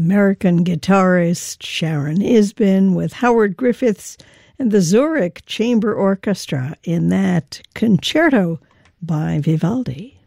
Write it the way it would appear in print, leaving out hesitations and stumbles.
American guitarist Sharon Isbin with Howard Griffiths and the Zurich Chamber Orchestra in that concerto by Vivaldi.